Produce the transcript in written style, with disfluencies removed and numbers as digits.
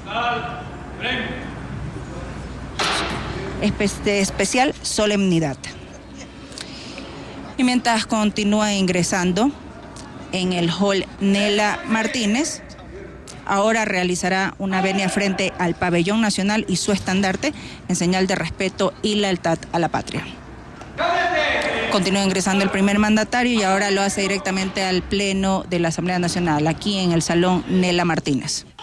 especial solemnidad. Y mientras continúa ingresando en el hall Nela Martínez, ahora realizará una venia frente al pabellón nacional y su estandarte en señal de respeto y lealtad a la patria. Continúa ingresando el primer mandatario y ahora lo hace directamente al Pleno de la Asamblea Nacional, aquí en el Salón Nela Martínez.